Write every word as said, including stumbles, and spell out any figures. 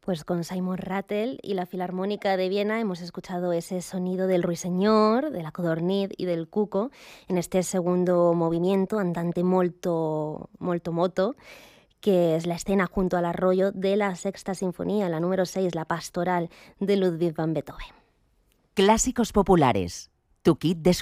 Pues con Simon Rattle y la Filarmónica de Viena hemos escuchado ese sonido del ruiseñor, de la codorniz y del cuco en este segundo movimiento, andante molto, molto moto, que es la escena junto al arroyo de la Sexta Sinfonía, la número seis, la Pastoral de Ludwig van Beethoven. Clásicos populares, tu kit de